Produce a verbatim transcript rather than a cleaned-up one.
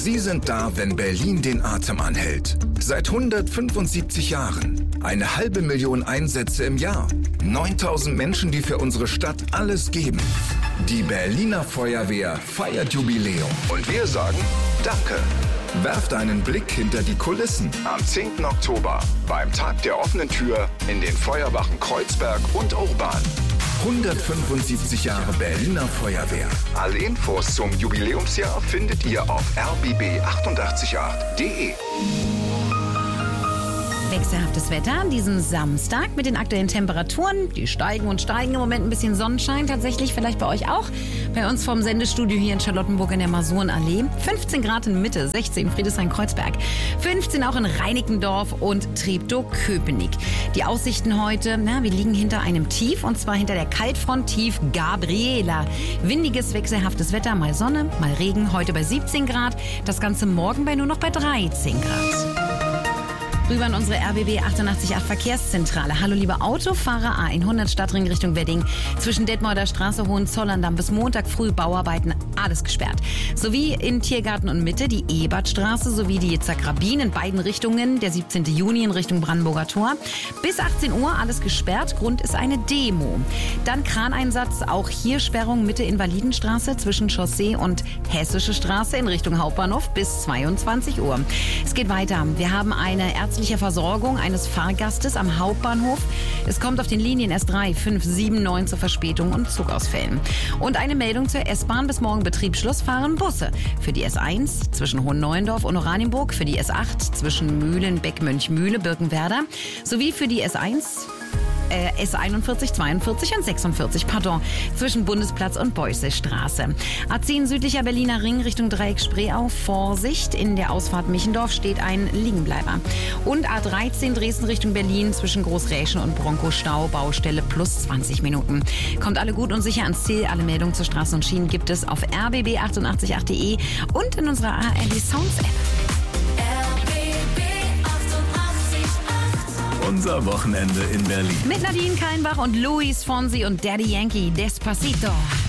Sie sind da, wenn Berlin den Atem anhält. Seit hundertfünfundsiebzig Jahren. Eine halbe Million Einsätze im Jahr. neuntausend Menschen, die für unsere Stadt alles geben. Die Berliner Feuerwehr feiert Jubiläum. Und wir sagen Danke. Werft einen Blick hinter die Kulissen am zehnten Oktober beim Tag der offenen Tür in den Feuerwachen Kreuzberg und Urban. hundertfünfundsiebzig Jahre Berliner Feuerwehr. Alle Infos zum Jubiläumsjahr findet ihr auf r b b acht acht acht punkt d e. Wechselhaftes Wetter an diesem Samstag mit den aktuellen Temperaturen. Die steigen und steigen. Im Moment ein bisschen Sonnenschein tatsächlich, vielleicht bei euch auch. Bei uns vom Sendestudio hier in Charlottenburg in der Masurenallee. fünfzehn Grad in Mitte, sechzehn Friedrichshain-Kreuzberg, fünfzehn auch in Reinickendorf und Treptow-Köpenick. Die Aussichten heute, na, wir liegen hinter einem Tief und zwar hinter der Kaltfront Tief Gabriela. Windiges, wechselhaftes Wetter, mal Sonne, mal Regen. Heute bei siebzehn Grad, das Ganze morgen bei nur noch bei dreizehn Grad. Rüber in unsere R B B achtundachtzig Komma acht Verkehrszentrale. Hallo liebe Autofahrer, A hundert Stadtring Richtung Wedding. Zwischen Detmolder Straße, Hohenzollern-Damm bis Montag früh Bauarbeiten, alles gesperrt. Sowie in Tiergarten und Mitte die Ebertstraße sowie die Yitzhak-Rabin in beiden Richtungen. Der siebzehnten Juni in Richtung Brandenburger Tor. Bis achtzehn Uhr alles gesperrt. Grund ist eine Demo. Dann Kraneinsatz, auch hier Sperrung Mitte Invalidenstraße zwischen Chaussee und Hessische Straße in Richtung Hauptbahnhof bis zweiundzwanzig Uhr. Es geht weiter. Wir haben eine Ärztliche Versorgung eines Fahrgastes am Hauptbahnhof. Es kommt auf den Linien S drei, fünf, sieben, neun zur Verspätung und Zugausfällen. Und eine Meldung zur S-Bahn. Bis morgen Betriebsschluss fahren Busse. Für die S eins zwischen Hohenneuendorf und Oranienburg, für die S acht zwischen Mühlenbeck, Mönchmühle, Birkenwerder sowie für die S eins Äh, S einundvierzig, zweiundvierzig und sechsundvierzig, pardon, zwischen Bundesplatz und Beuyssestraße. A zehn südlicher Berliner Ring Richtung Dreieck Spreeau, Vorsicht, in der Ausfahrt Michendorf steht ein Liegenbleiber. Und A dreizehn Dresden Richtung Berlin zwischen Großräschen und Bronco-Stau, Baustelle plus zwanzig Minuten. Kommt alle gut und sicher ans Ziel. Alle Meldungen zu Straßen und Schienen gibt es auf r b b achtundachtzig Komma acht punkt d e und in unserer A R D Sounds App. Unser Wochenende in Berlin. Mit Nadine Kallenbach und Luis Fonsi und Daddy Yankee, Despacito.